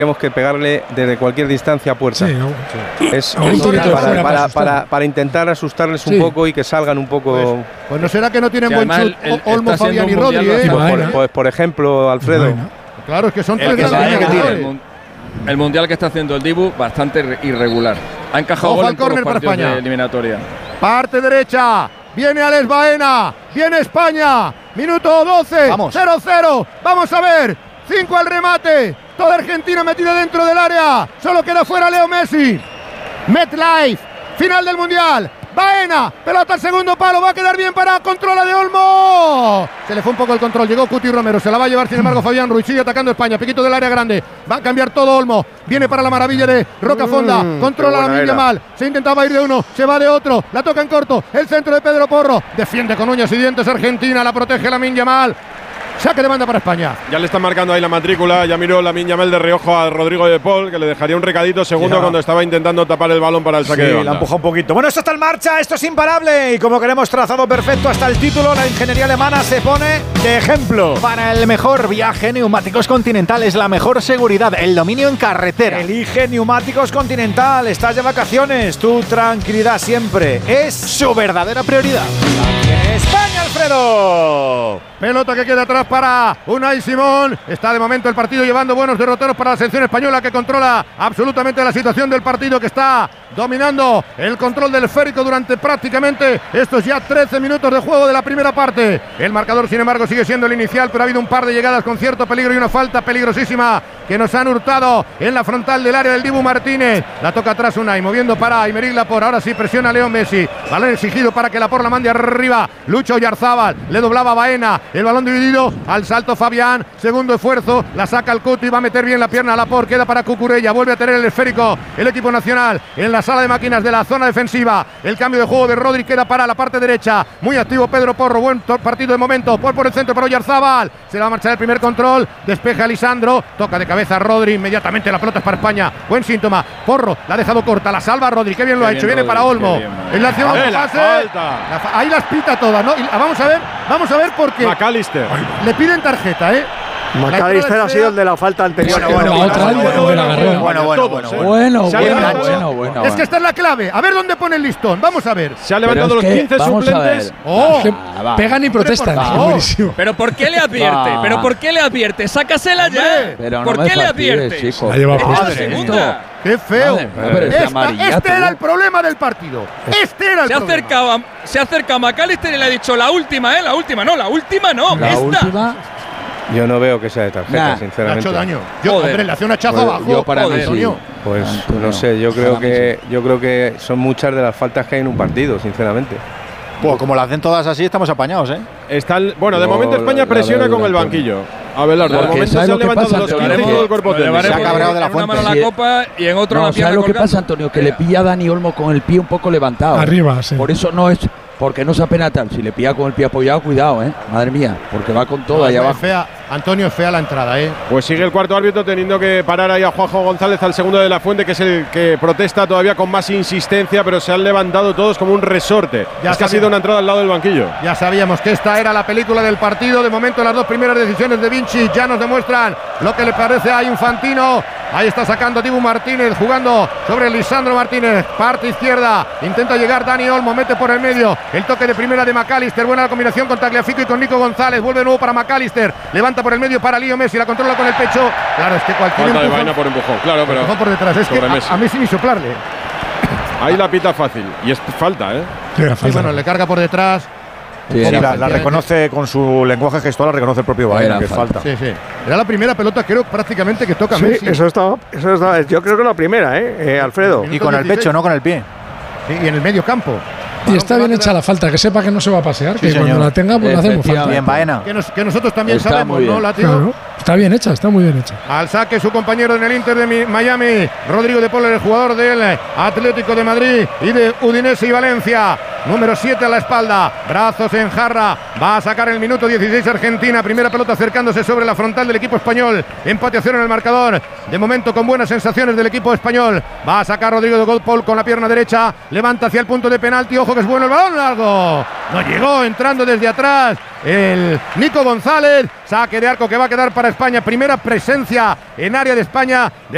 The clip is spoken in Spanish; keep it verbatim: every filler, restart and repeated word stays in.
Tenemos que pegarle desde cualquier distancia a puerta. Sí, sí. Es, es para, para, para, para, para intentar asustarles un sí. poco y que salgan un poco. Pues, pues no será que no tienen sí, buen chut Olmo, Fabián y Rodri, ¿eh? Pues, pues por ejemplo, Alfredo. Bueno. Claro, es que son el tres que que tiene. El mundial que está haciendo el Dibu bastante irregular. Ha encajado gol en todos los partidos de eliminatoria. Parte derecha. Viene Alex Baena. Viene España. Minuto doce. cero cero. Vamos a ver. cinco al remate. Toda Argentina metida dentro del área. Solo queda fuera Leo Messi. MetLife. Final del mundial. Baena, pelota al segundo palo, va a quedar bien para controla de Olmo. Se le fue un poco el control, llegó Cuti Romero, se la va a llevar sin embargo Fabián Ruiz, sigue atacando España, piquito del área grande, va a cambiar todo Olmo, viene para la maravilla de Rocafonda, mm, controla la Lamine Yamal, se intentaba ir de uno, se va de otro, la toca en corto, el centro de Pedro Porro, defiende con uñas y dientes Argentina, la protege Lamine Yamal. Saque de banda para España. Ya le están marcando ahí la matrícula. Ya miró Lamine Yamal de reojo a Rodrigo de Paul, que le dejaría un recadito segundo sí, cuando estaba intentando tapar el balón para el saque sí, de banda. la empuja un poquito. Bueno, esto está en marcha, esto es imparable. Y como que le hemos trazado perfecto hasta el título, la ingeniería alemana se pone de ejemplo. Para el mejor viaje, Neumáticos Continental es la mejor seguridad, el dominio en carretera. Elige Neumáticos Continental. Estás de vacaciones, tu tranquilidad siempre es su verdadera prioridad. España, Alfredo. Pelota que queda atrás para Unai Simón. Está de momento el partido llevando buenos derroteros para la selección española, que controla absolutamente la situación del partido, que está dominando el control del esférico durante prácticamente estos ya trece minutos de juego de la primera parte. El marcador, sin embargo, sigue siendo el inicial, pero ha habido un par de llegadas con cierto peligro y una falta peligrosísima que nos han hurtado en la frontal del área del Dibu Martínez. La toca atrás Unai, moviendo para Aymeric Laporte. Ahora sí presiona Leo Messi. Balón exigido para que Laporte la mande arriba. Lucho Oyarzábal, le doblaba Baena. El balón dividido, al salto Fabián, segundo esfuerzo, la saca el Cuti, va a meter bien la pierna a Laporte, queda para Cucurella, vuelve a tener el esférico el equipo nacional en la sala de máquinas de la zona defensiva. El cambio de juego de Rodri queda para la parte derecha, muy activo Pedro Porro, buen partido de momento, por por el centro para Oyarzábal, se le va a marchar el primer control, despeja Lisandro, toca de cabeza Rodri, inmediatamente la pelota es para España, buen síntoma, Porro la ha dejado corta, la salva Rodri, qué bien lo qué ha hecho, viene Rodri, para Olmo, en la acción de pase, la fa- ahí las pita todas, ¿no? Y vamos a ver, vamos a ver por qué McAllister. Le piden tarjeta, ¿eh? McAllister ha sido el de la falta anterior. Bueno, bueno, bueno, otra, bueno, bueno, bueno, bueno, bueno, bueno, bueno, bueno, bueno. Es que esta es la clave. A ver dónde pone el listón. Vamos a ver. Se ha levantado los quince suplentes. Oh, pegan y protestan. Oh. Pero ¿por qué le advierte? Pero ¿por qué le advierte? Sácasela ya. Pero ¿Por no qué le fastidies, advierte? chico. Es la segunda. ¡Qué feo! Madre, madre, Esta, este era el problema del partido. Este era el se problema. Acercaba, se acerca a McAllister y le ha dicho la última, ¿eh? La última, no, la última no. La esta. última. Yo no veo que sea de tarjeta, Nah, sinceramente. Le ha hecho daño. Yo, Joder. hombre, le hace una chaza Pues abajo. yo para Joder, mí sí. Antonio. Pues Antonio, no sé, yo creo para mí que yo creo que son muchas de las faltas que hay en un partido, sinceramente. Pues como la hacen todas así, estamos apañados, ¿eh? Está el, bueno, de No, momento España la- presiona la con el Antonio. banquillo. Abelardo, Claro, de que momento ¿sabes se lo han que levantado pasa, los Antonio? quince y todo el cuerpo Lo técnico. llevaremos Se ha cabreado de la en una fuente. mano la copa y en otra No, la pierna ¿sabes lo que colgando. pasa, Antonio? Que le pilla a Dani Olmo con el pie un poco levantado. Arriba, sí. Por eso no es. Porque no se apena tal. Si le pilla con el pie apoyado, cuidado, ¿eh? Madre mía. Porque va con todo No, ahí es abajo. fea. Antonio, es fea la entrada, ¿eh? Pues sigue el cuarto árbitro teniendo que parar ahí a Juanjo González, al segundo de la Fuente, que es el que protesta todavía con más insistencia, pero se han levantado todos como un resorte. Ya es que ha sabía. sido una entrada al lado del banquillo. Ya sabíamos que esta era la película del partido. De momento, las dos primeras decisiones de Vinci ya nos demuestran lo que le parece a Infantino. Ahí está sacando Dibu Martínez, jugando sobre Lisandro Martínez. Parte izquierda, intenta llegar Dani Olmo, mete por el medio. El toque de primera de McAllister. Buena la combinación con Tagliafico y con Nico González. Vuelve de nuevo para McAllister. Levanta por el medio para Leo Messi. La controla con el pecho. Claro, es que cualquier Falta de empujón, vaina por empujón, claro, pero empujón por detrás. Es que sobre a, Messi. a Messi ni soplarle. Ahí la pita fácil. Y es falta, ¿eh? Sí, la Y falta. bueno, le carga por detrás. Sí, Sí, era la, falta. la reconoce con su lenguaje gestual, la reconoce el propio Baena, Era que es falta. falta. Sí, sí. Era la primera pelota, creo, prácticamente que toca Sí, Messi. eso está, eso está. Yo creo que la primera, ¿eh, eh Alfredo? Minuto Y con el dieciséis. pecho, no con el pie. Sí, y en el medio campo. Y está bien hecha la falta, que sepa que no se va a pasear, Sí, que cuando señor. la tenga, pues la hacemos falta. Bien, Baena. Que, nos- que nosotros también Está sabemos, muy ¿no, bien. Látigo? Claro, está bien hecha, está muy bien hecha. Al saque su compañero en el Inter de Mi- Miami, Rodrigo de Paul, el jugador del Atlético de Madrid y de Udinese y Valencia. Número siete a la espalda, brazos en jarra, va a sacar el minuto dieciséis Argentina, primera pelota acercándose sobre la frontal del equipo español, empate a cero en el marcador, de momento con buenas sensaciones del equipo español, va a sacar Rodrigo de Paul con la pierna derecha, levanta hacia el punto de penalti, ojo que es bueno el balón largo, no llegó, entrando desde atrás el Nico González, saque de arco que va a quedar para España, primera presencia en área de España.